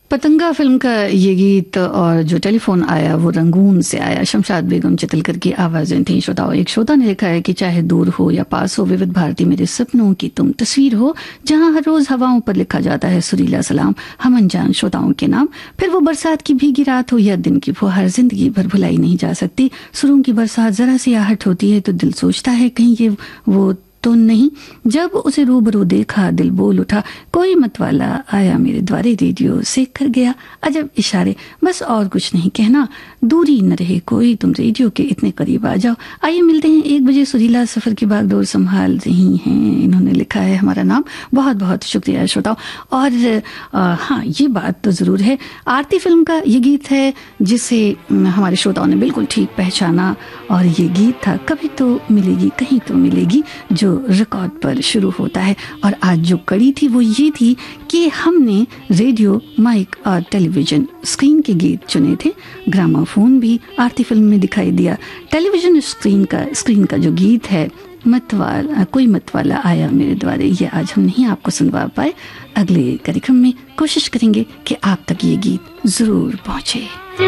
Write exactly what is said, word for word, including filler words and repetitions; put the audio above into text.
पतंगा फिल्म का ये गीत और जो टेलीफोन आया वो रंगून से आया। शमशाद बेगम चितलकर की आवाजें थी। श्रोताओं, एक श्रोता ने लिखा है कि चाहे दूर हो या पास हो, विविध भारती मेरे सपनों की तुम तस्वीर हो, जहां हर रोज हवाओं पर लिखा जाता है सुरीला सलाम हम अनजान श्रोताओं के नाम। फिर वो बरसात की भीगी रात हो या दिन की फुहार, जिंदगी भर भुलाई नहीं जा सकती। सुरों की बरसात जरा सी आहट होती है तो दिल सोचता है कहीं ये वो तो नहीं। जब उसे रूबरू देखा दिल बोल उठा, कोई मतवाला आया मेरे द्वारे, रेडियो सेक कर गया अजब इशारे, बस और कुछ नहीं कहना, दूरी न रहे कोई, तुम रेडियो के इतने करीब आ जाओ। आइए मिलते हैं एक बजे, सुरीला सफर की बागडोर संभाल रही हैं। इन्होंने लिखा है हमारा नाम। बहुत बहुत शुक्रिया श्रोताओं। और आ, हाँ, ये बात तो जरूर है, आरती फिल्म का ये गीत है जिसे हमारे श्रोताओं ने बिल्कुल ठीक पहचाना, और ये गीत था कभी तो मिलेगी कहीं तो मिलेगी, जो रिकॉर्ड पर शुरू होता है। और आज जो कड़ी थी वो ये थी कि हमने रेडियो, माइक और टेलीविजन स्क्रीन के गीत चुने थे। ग्रामाफोन भी आरती फिल्म में दिखाई दिया। टेलीविजन स्क्रीन का स्क्रीन का जो गीत है, मतवाला कोई मतवाला आया मेरे द्वारे, ये आज हम नहीं आपको सुनवा पाए। अगले कार्यक्रम में कोशिश करेंगे कि आप तक ये गीत जरूर पहुंचे।